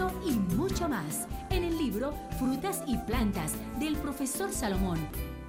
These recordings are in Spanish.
esto y mucho más en el libro Frutas y Plantas del profesor Salomón.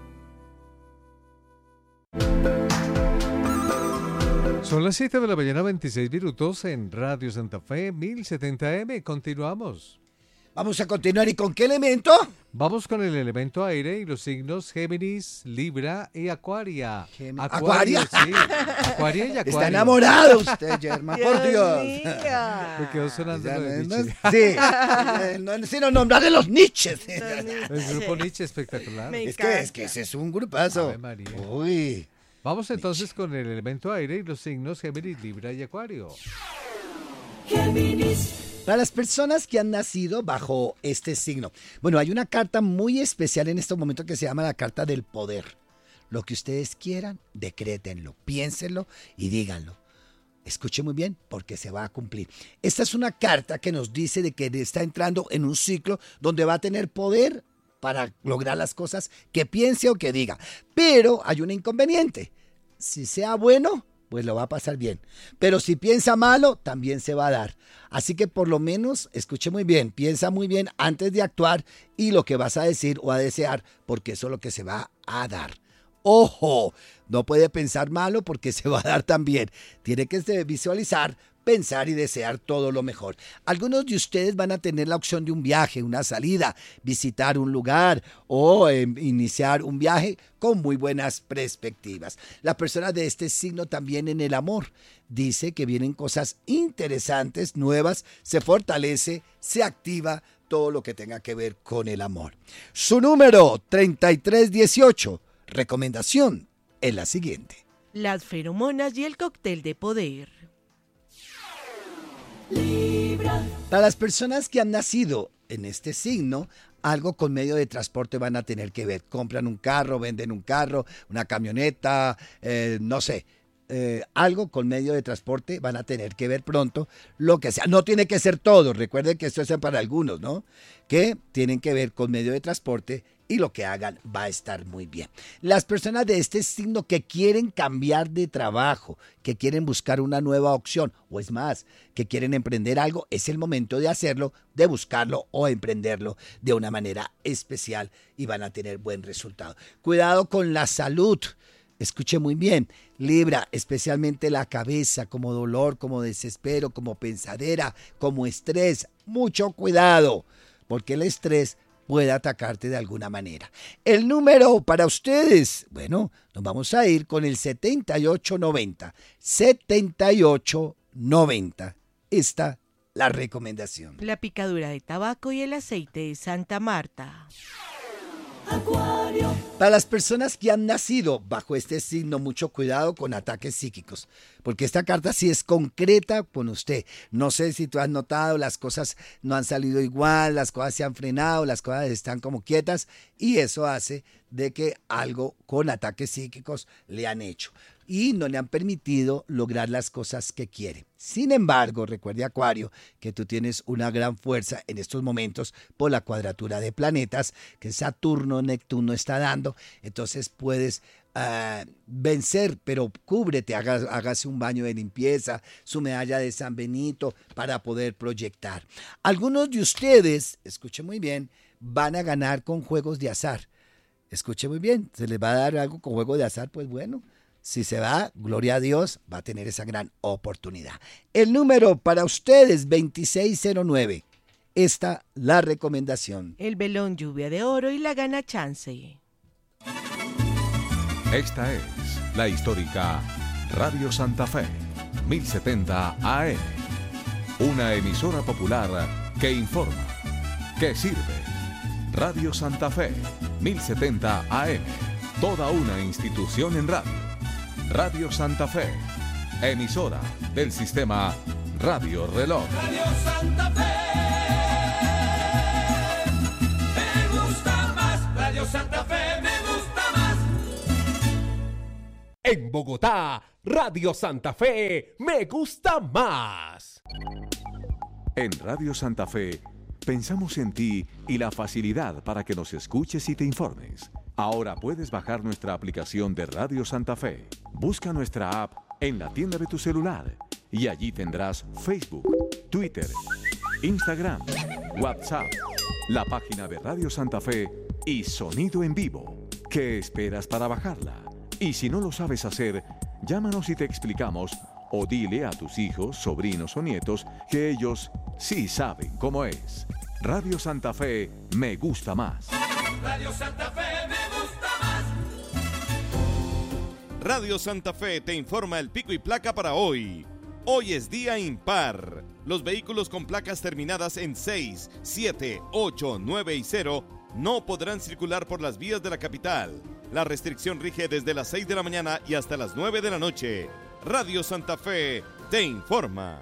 Son las 7 de la mañana, 26 minutos en Radio Santa Fe, 1070M. Continuamos. Vamos a continuar. ¿Y con qué elemento? Vamos con el elemento aire y los signos Géminis, Libra y Acuaria. ¿Acuaria? Sí. Acuaria y Acuario. Está enamorado usted, Yerma, por Dios. Me quedó sonando lo de Nietzsche. Sí, sino nombrar de los Nietzsches. El grupo Nietzsche, espectacular. Es que ese es un grupazo. Ave María. Uy. Vamos entonces con el elemento aire y los signos Géminis, Libra y Acuario. Géminis. Para las personas que han nacido bajo este signo. Bueno, hay una carta muy especial en este momento que se llama la carta del poder. Lo que ustedes quieran, decrétenlo, piénsenlo y díganlo. Escuche muy bien porque se va a cumplir. Esta es una carta que nos dice de que está entrando en un ciclo donde va a tener poder para lograr las cosas que piense o que diga. Pero hay un inconveniente. Si sea bueno, pues lo va a pasar bien. Pero si piensa malo, también se va a dar. Así que por lo menos, escuche muy bien, piensa muy bien antes de actuar y lo que vas a decir o a desear, porque eso es lo que se va a dar. ¡Ojo! No puede pensar malo porque se va a dar también. Tiene que visualizar, pensar y desear todo lo mejor. Algunos de ustedes van a tener la opción de un viaje, una salida, visitar un lugar o iniciar un viaje con muy buenas perspectivas. La persona de este signo también en el amor dice que vienen cosas interesantes, nuevas, se fortalece, se activa todo lo que tenga que ver con el amor. Su número 3318, recomendación es la siguiente. Las feromonas y el cóctel de poder. Libra. Para las personas que han nacido en este signo, algo con medio de transporte van a tener que ver. Compran un carro, venden un carro, una camioneta, no sé. Algo con medio de transporte van a tener que ver pronto, lo que sea. No tiene que ser todo, recuerden que esto es para algunos, ¿no? Que tienen que ver con medio de transporte y lo que hagan va a estar muy bien. Las personas de este signo que quieren cambiar de trabajo, que quieren buscar una nueva opción, o es más, que quieren emprender algo, es el momento de hacerlo, de buscarlo o emprenderlo de una manera especial y van a tener buen resultado. Cuidado con la salud. Escuche muy bien, Libra, especialmente la cabeza, como dolor, como desespero, como pensadera, como estrés. Mucho cuidado, porque el estrés puede atacarte de alguna manera. El número para ustedes, bueno, nos vamos a ir con el 7890. 7890. Esta la recomendación. La picadura de tabaco y el aceite de Santa Marta. Acuario. Para las personas que han nacido bajo este signo, mucho cuidado con ataques psíquicos, porque esta carta sí es concreta con usted. No sé si tú has notado, las cosas no han salido igual, las cosas se han frenado, las cosas están como quietas y eso hace de que algo con ataques psíquicos le han hecho y no le han permitido lograr las cosas que quiere. Sin embargo, recuerde, Acuario, que tú tienes una gran fuerza en estos momentos por la cuadratura de planetas que Saturno, Neptuno está dando. Entonces puedes vencer, pero cúbrete, hágase un baño de limpieza, su medalla de San Benito para poder proyectar. Algunos de ustedes, escuchen muy bien, van a ganar con juegos de azar. Escuche muy bien, se les va a dar algo con juego de azar, pues bueno. Si se va, gloria a Dios, va a tener esa gran oportunidad. El número para ustedes, 2609. Esta la recomendación. El velón lluvia de oro y la gana chance. Esta es la histórica Radio Santa Fe, 1070 AM. Una emisora popular que informa, que sirve. Radio Santa Fe, 1070 AM. Toda una institución en radio. Radio Santa Fe, emisora del sistema Radio Reloj. Radio Santa Fe, me gusta más. Radio Santa Fe, me gusta más. En Bogotá, Radio Santa Fe, me gusta más. En Radio Santa Fe, pensamos en ti y la facilidad para que nos escuches y te informes. Ahora puedes bajar nuestra aplicación de Radio Santa Fe. Busca nuestra app en la tienda de tu celular y allí tendrás Facebook, Twitter, Instagram, WhatsApp, la página de Radio Santa Fe y sonido en vivo. ¿Qué esperas para bajarla? Y si no lo sabes hacer, llámanos y te explicamos, o dile a tus hijos, sobrinos o nietos que ellos sí saben cómo es. Radio Santa Fe me gusta más. Radio Santa Fe me gusta más. Radio Santa Fe te informa el pico y placa para hoy. Hoy es día impar. Los vehículos con placas terminadas en 6, 7, 8, 9 y 0 no podrán circular por las vías de la capital. La restricción rige desde las 6 de la mañana y hasta las 9 de la noche. Radio Santa Fe te informa.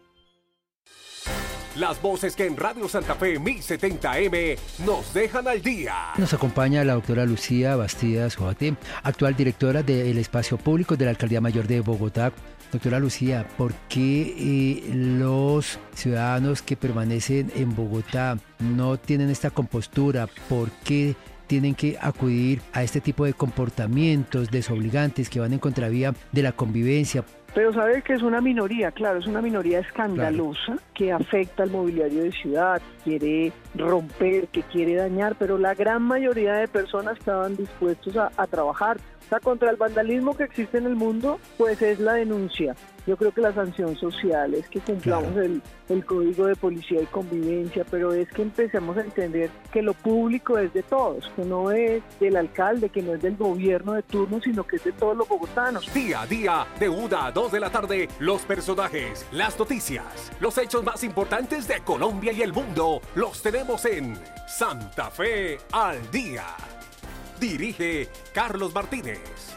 Las voces que en Radio Santa Fe 1070M nos dejan al día. Nos acompaña la doctora Lucía Bastidas Joate, actual directora del Espacio Público de la Alcaldía Mayor de Bogotá. Doctora Lucía, ¿por qué los ciudadanos que permanecen en Bogotá no tienen esta compostura? ¿Por qué tienen que acudir a este tipo de comportamientos desobligantes que van en contravía de la convivencia? Pero sabe que es una minoría, claro, es una minoría escandalosa que afecta al mobiliario de ciudad, quiere romper, que quiere dañar, pero la gran mayoría de personas estaban dispuestos a trabajar. O sea, contra el vandalismo que existe en el mundo, pues es la denuncia. Yo creo que la sanción social es que cumplamos el código de policía y convivencia, pero es que empecemos a entender que lo público es de todos, que no es del alcalde, que no es del gobierno de turno, sino que es de todos los bogotanos. Día a día, de 1 a 2 de la tarde, los personajes, las noticias, los hechos más importantes de Colombia y el mundo, los tenemos en Santa Fe al Día. Dirige Carlos Martínez.